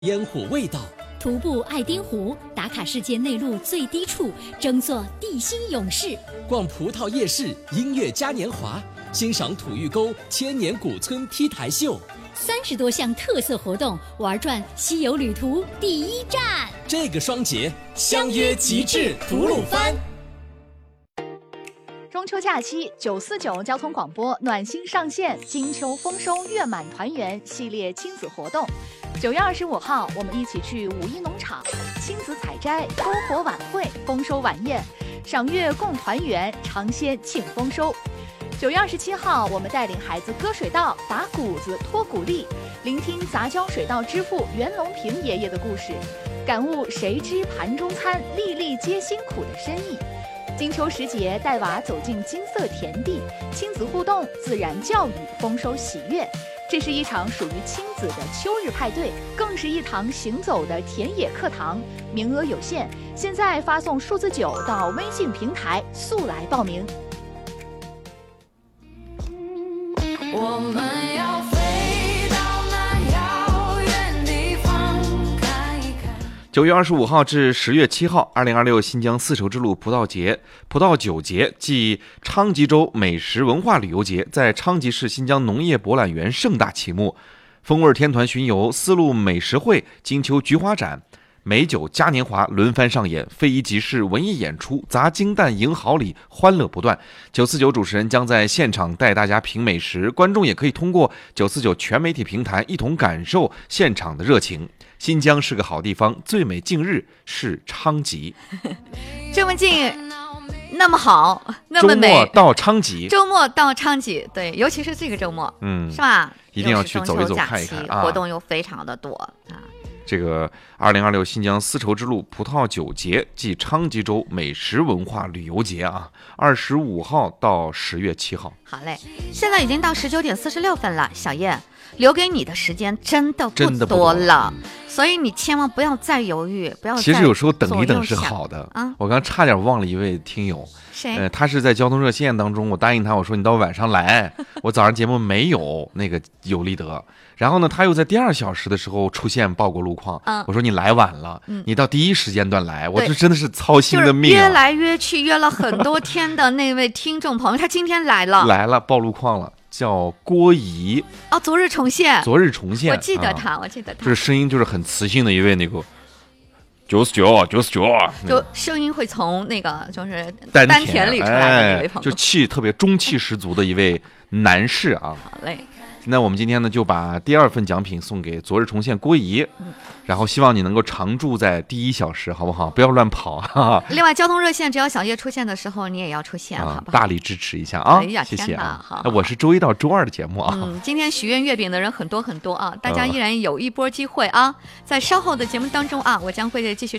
烟火味道。 徒步爱丁湖，打卡世界内陆最低处，争做地心勇士。 逛葡萄夜市，音乐嘉年华，欣赏土峪沟千年古村 T 台秀。 30多项特色活动，玩转西游旅途第一站。 这个双节相约极致吐鲁番。 中秋假期，949交通广播暖心上线金秋丰收月满团圆系列亲子活动。9月25号，我们一起去五一农场亲子采摘、篝火晚会、丰收晚宴，赏月共团圆，尝鲜庆丰收。9月27号，我们带领孩子割水稻、打谷子、脱谷粒，聆听杂交水稻之父袁隆平爷爷的故事，感悟谁知盘中餐，粒粒皆辛苦的深意。金秋时节，带娃走进金色田地，亲子互动，自然教育，丰收喜悦。这是一场属于亲子的秋日派对，更是一堂行走的田野课堂。名额有限，现在发送数字9到微信平台速来报名。 我们要飞到那遥远地方看一看。 9月25号至10月7号，2026新疆丝绸之路葡萄酒节暨昌吉州美食文化旅游节在昌吉市新疆农业博览园盛大启幕，风味天团巡游、丝路美食会、金秋菊花展、美酒嘉年华轮番上演，非遗集市文艺演出，砸金蛋迎好礼，欢乐不断。949主持人将在现场带大家品美食，观众也可以通过949全媒体平台一同感受现场的热情。新疆是个好地方，最美近日是昌吉。 这么近，那么好，那么美。 周末到昌吉， 周末到昌吉，对，尤其是这个周末，是吧？ 一定要去走一走看一看啊！ 活动又非常的多啊。 这个2026新疆丝绸之路葡萄酒节暨昌吉州美食文化旅游节啊，25号到10月7号。 好嘞，现在已经到19点46分了，小叶，留给你的时间真的不多了，所以你千万不要再犹豫，不要再。 其实有时候等一等是好的啊！我刚差点忘了一位听友， 谁？ 他是在交通热线当中，我答应他，我说你到晚上来，我早上节目没有那个有立德。然后呢，他又在第2小时的时候出现报过路况，我说你来晚了，你到第1时间段来，我这真的是操心的命啊！ 约来约去约了很多天的那位听众朋友，他今天来了， 报路况了，叫郭怡哦，昨日重现， 我记得他， 就是声音就是很磁性的一位那个99， 就声音会从那个就是丹田里出来的一位朋友， 就气特别中气十足的一位男士啊。 好嘞。 那我们今天呢，就把第2份奖品送给昨日重现郭怡，然后希望你能够常驻在第1小时，好不好？不要乱跑哈。 另外，交通热线只要小叶出现的时候，你也要出现，好不好？ 大力支持一下啊！ 哎呀， 谢谢啊！ 好， 我是周1到周2的节目啊。 今天许愿月饼的人很多啊，大家依然有一波机会啊。在稍后的节目当中啊，我将会继续